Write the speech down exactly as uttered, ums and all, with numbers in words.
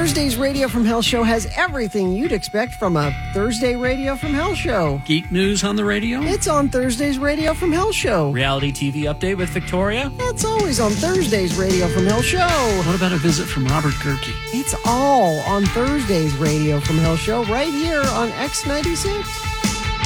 Thursday's Radio from Hell show has everything you'd expect from a Thursday Radio from Hell show. Geek news on the radio? It's on Thursday's Radio from Hell show. Reality T V update with Victoria? It's always on Thursday's Radio from Hell show. What about a visit from Robert Gerke? It's all on Thursday's Radio from Hell show right here on X ninety-six.